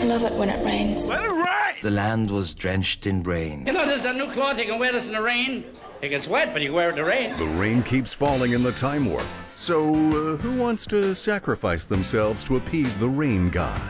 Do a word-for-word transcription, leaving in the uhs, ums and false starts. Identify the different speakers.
Speaker 1: love it when it rains.
Speaker 2: Let it rain!
Speaker 3: The land was drenched in rain.
Speaker 4: You know, this is a new cloth. You can wear this in the rain. It gets wet, but you can wear it in the rain.
Speaker 5: The rain keeps falling in the time warp. So, uh, who wants to sacrifice themselves to appease the rain god?